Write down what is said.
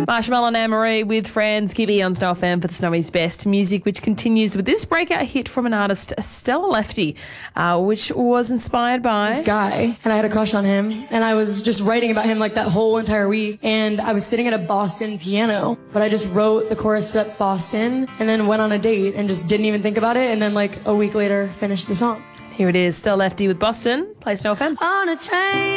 Marshmallow and Anne-Marie with Friends. Keep it on Snow FM for the Snowy's best music, which continues with this breakout hit from an artist, Stella Lefty, which was inspired by this guy, and I had a crush on him, and I was just writing about him like that whole entire week, and I was sitting at a Boston piano, but I just wrote the chorus at Boston and then went on a date and just didn't even think about it, and then like a week later finished the song. Here it is, Stella Lefty with Boston. Play Snow FM. On a train.